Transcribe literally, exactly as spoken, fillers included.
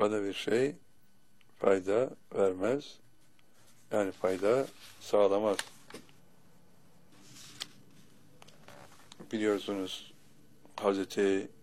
bana bir şey fayda vermez. Yani fayda sağlamaz. Biliyorsunuz Hazreti